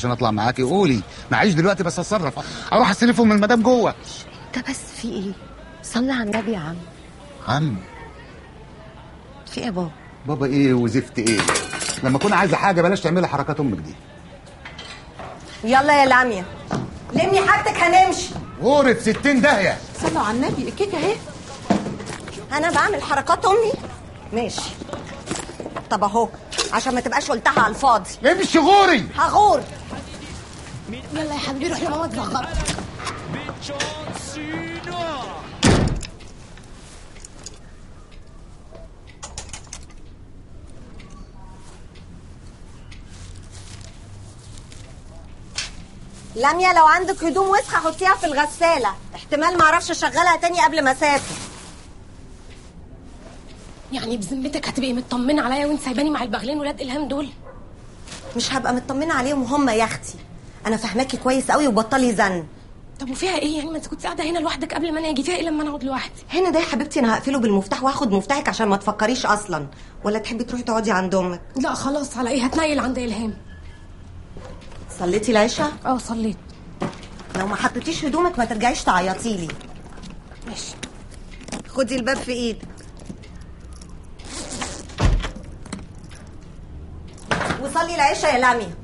عشان اطلع معاكي. قولي معيش دلوقتي بس اتصرف، اروح استلفهم من المدام جوه. ده بس في ايه؟ صلي على النبي يا عم. عم في ايه يا بابا؟ بابا ايه وزفت ايه؟ لما اكون عايزه حاجه بلاش تعملي حركات امك دي. يلا يا لاميا لمي حاجتك هنمشي. غورة 60 داهيه. صلوا على النبي. الكيكه اهي. انا بعمل حركات امي. ماشي. طب اهو عشان ما تبقاش قلتها على الفاضي. امشي غوري. هغور. يلا يا حبيبي روح لماما تفغر. لاميا لو عندك هدوم وسخه حطيها في الغساله، احتمال ما اعرفش اشغلها تاني قبل ما اسافر. يعني بذمتك هتبقي مطمنه عليا وانت سايباني مع البغلين ولاد الهام دول؟ مش هبقى مطمنه عليهم وهم يا اختي. انا فاهماكي كويس قوي وبطلي زن. طب وفيها ايه يعني؟ ما انت كنت قاعده هنا لوحدك قبل ما انا اجي. فيها ايه لما انا اقعد لوحدي؟ هنا ده يا حبيبتي انا هقفله بالمفتاح واخد مفتاحك عشان ما تفكريش اصلا. ولا تحبي تروحي تقعدي عند امك؟ لا خلاص. على ايه؟ هتنيل عند الهام. صليتي العشاء؟ اه صليت. لو ما حطيتيش هدومك ما ترجعيش تعيطي لي. ماشي. خدي الباب في ايدك وصلي العشاء يا لاميا.